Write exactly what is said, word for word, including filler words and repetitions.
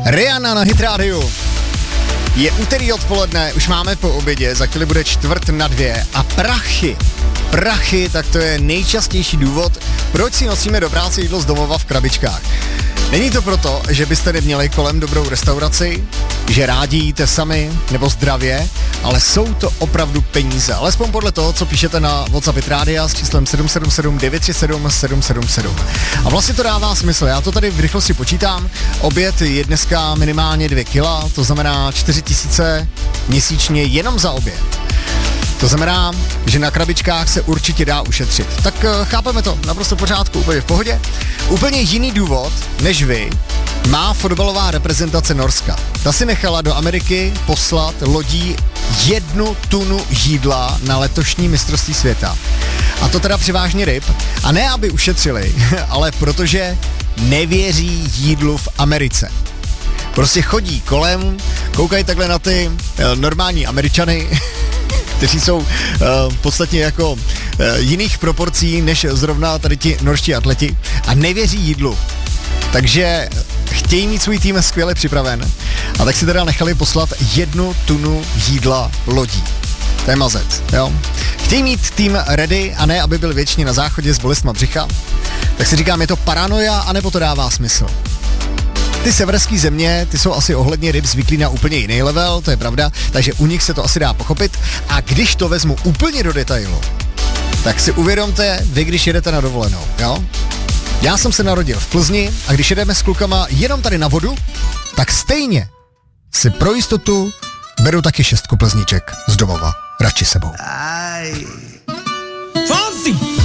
Rihanna na Hit Radio. Je úterý odpoledne, už máme po obědě, za chvíli bude čtvrt na dvě a prachy. Prachy, tak to je nejčastější důvod, proč si nosíme do práce jídlo z domova v krabičkách. Není to proto, že byste neměli kolem dobrou restauraci, že rádi jíte sami nebo zdravě, ale jsou to opravdu peníze. Alespoň podle toho, co píšete na WhatsApp Hit Radia s číslem sedm sedm sedm devět tři sedm sedm sedm sedm. A vlastně to dává smysl. Já to tady v rychlosti počítám. Oběd je dneska minimálně dvě kila, to znamená čtyři tisíce měsíčně jenom za oběd. To znamená, že na krabičkách se určitě dá ušetřit. Tak chápeme to, naprosto v pořádku, úplně v pohodě. Úplně jiný důvod, než vy, má fotbalová reprezentace Norska. Ta si nechala do Ameriky poslat lodí jednu tunu jídla na letošní mistrovství světa. A to teda převážně ryb. A ne, aby ušetřili, ale protože nevěří jídlu v Americe. Prostě chodí kolem, koukají takhle na ty uh, normální Američany, kteří jsou uh, podstatně jako uh, jiných proporcí než zrovna tady ti norští atleti a nevěří jídlu. Takže chtějí mít svůj tým skvěle připraven a tak si teda nechali poslat jednu tunu jídla lodí. To je mazec, jo. Chtějí mít tým ready a ne, aby byl věčně na záchodě s bolestma břicha. Tak si říkám, je to paranoja, anebo to dává smysl. Ty severské země, ty jsou asi ohledně ryb zvyklí na úplně jiný level, to je pravda, takže u nich se to asi dá pochopit. A když to vezmu úplně do detailu, tak si uvědomte, vy když jedete na dovolenou, jo? Já jsem se narodil v Plzni a když jedeme s klukama jenom tady na vodu, tak stejně si pro jistotu beru taky šestku plzniček z domova, radši sebou. Fancy!